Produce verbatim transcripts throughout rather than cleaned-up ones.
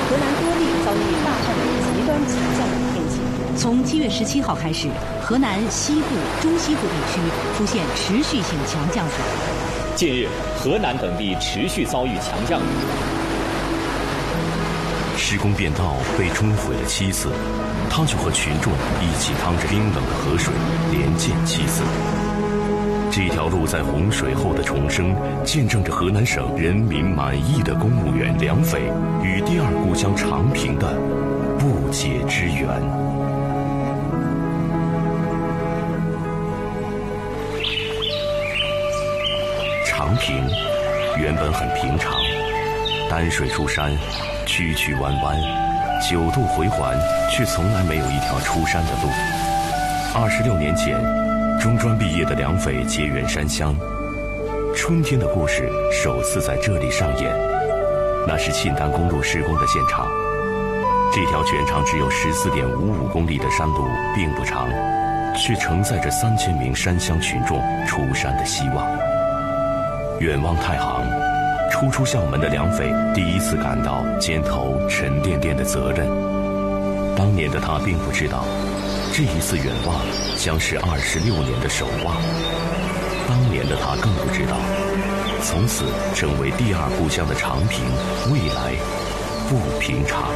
河南多地遭遇大范围极端强降雨天气。 从七月十七号开始，河南西部、中西部地区出现持续性强降水。 近日，河南等地持续遭遇强降雨。 施工便道被冲毁了七次，他就和群众一起趟着冰冷的河水连建七次。这条路在洪水后的重生，见证着河南省人民满意的公务员梁斐与第二故乡长平的不解之缘。长平原本很平常，丹水出山，曲曲弯弯，九度回环，却从来没有一条出山的路。二十六年前，中专毕业的梁斐结缘山乡，春天的故事首次在这里上演。那是沁丹公路施工的现场。这条全长只有十四点五五公里的山路并不长，却承载着三千名山乡群众出山的希望。远望太行，初出校门的梁斐第一次感到肩头沉甸甸的责任。当年的他并不知道，这一次远望将是二十六年的守望。当年的他更不知道，从此成为第二故乡的长平，未来不平常。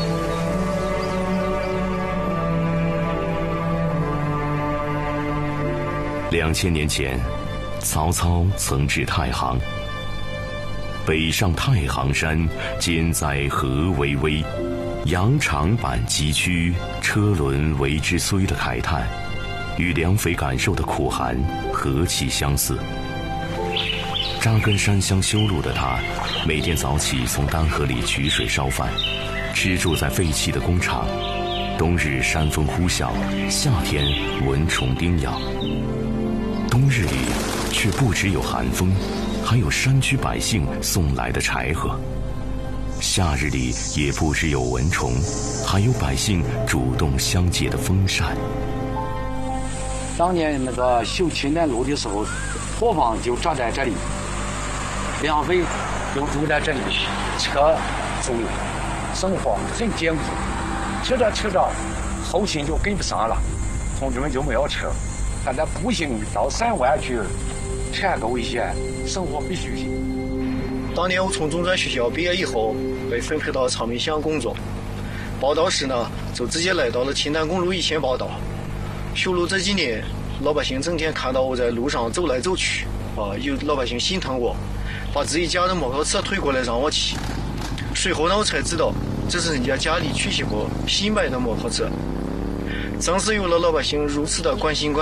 两千年前，曹操曾至太行。北上太行山，肩载河为微，扬长板崎岖，车轮为之衰的慨叹，与梁斐感受的苦寒何其相似。扎根山乡修路的他，每天早起从丹河里取水烧饭，吃住在废弃的工厂。冬日山风呼啸，夏天蚊虫叮咬。冬日里却不只有寒风，还有山区百姓送来的柴禾。夏日里也不只有蚊虫，还有百姓主动相借的风扇。 当年那个修沁丹路的时候，伙房就站在这里，梁斐就住在这里，车住，生活很艰苦。吃着吃着，后勤就跟不上了，同志们就没有车。现在步行到山外去，太个危险，生活必须行。 当年我从中专学校毕业以后，被分配到长平乡工作。报道时呢，就直接来到了沁丹公路一线报道。修路这几年，老百姓整天看到我在路上走来走去，啊，有老百姓心疼我，把自己家的摩托车推过来让我骑。随后呢，我才知道这是人家家里取下过新买的摩托车。正是有了老百姓如此的关心关